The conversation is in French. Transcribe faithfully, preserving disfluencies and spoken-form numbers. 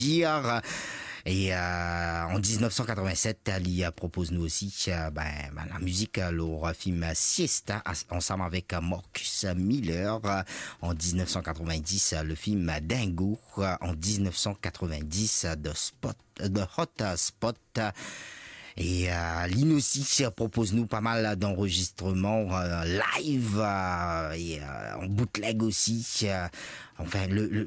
dire. Et euh, en dix-neuf cent quatre-vingt-sept, Ali propose nous aussi euh, ben, ben, la musique, le film Siesta, ensemble avec Marcus Miller. En dix-neuf cent quatre-vingt-dix, le film Dingo. En dix-neuf cent quatre-vingt-dix, The Spot, The Hot Spot. Et euh, Lynn aussi propose-nous pas mal d'enregistrements euh, live euh, et euh, en bootleg aussi. Euh, enfin, le, le,